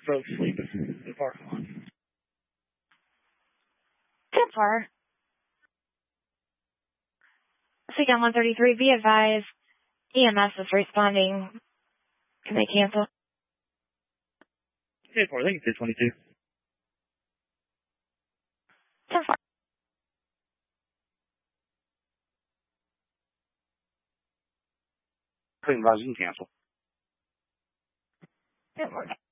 Folks sleeping in the parking lot. 10-4. Seagull 133, be advised, EMS is responding. Can they cancel? 10-4, thank you, 222. 10-4. Clean advise, you can cancel. 10-4.